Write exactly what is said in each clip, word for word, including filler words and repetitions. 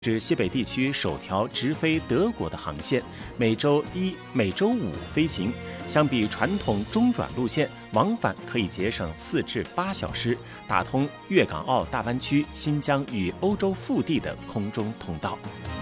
是西北地区首条直飞德国的航线，每周一、每周五飞行。相比传统中转路线，往返可以节省四至八小时，打通粤港澳大湾区、新疆与欧洲腹地的空中通道。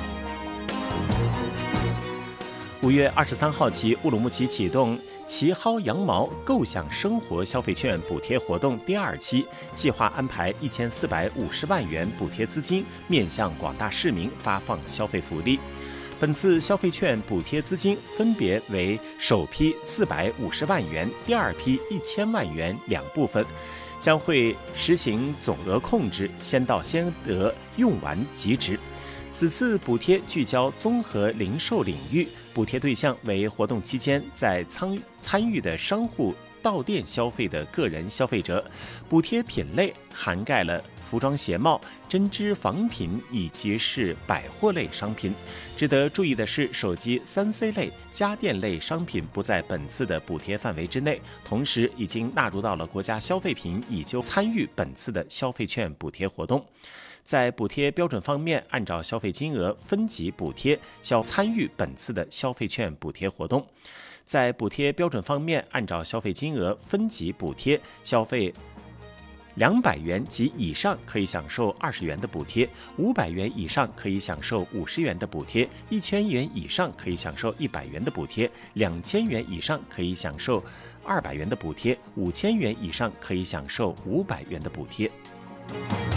五月二十三号起，乌鲁木齐启动旗蒿羊毛构想生活消费券补贴活动第二期，计划安排一千四百五十万元补贴资金，面向广大市民发放消费福利。本次消费券补贴资金分别为首批四百五十万元、第二批一千万元两部分，将会实行总额控制，先到先得，用完即止。此次补贴聚焦综合零售领域，补贴对象为活动期间在参参与的商户到店消费的个人消费者。补贴品类涵盖了服装鞋帽、针织仿品以及是百货类商品。值得注意的是，手机三 C 类、家电类商品不在本次的补贴范围之内，同时已经纳入到了国家消费品，已就参与本次的消费券补贴活动。在补贴标准方面，按照消费金额分级补贴，消参与本次的消费券补贴活动。在补贴标准方面，按照消费金额分级补贴，消费两百元及以上可以享受二十元的补贴，五百元以上可以享受五十元的补贴，一千元以上可以享受一百元的补贴，两千元以上可以享受二百元的补贴，五千元以上可以享受五百元的补贴。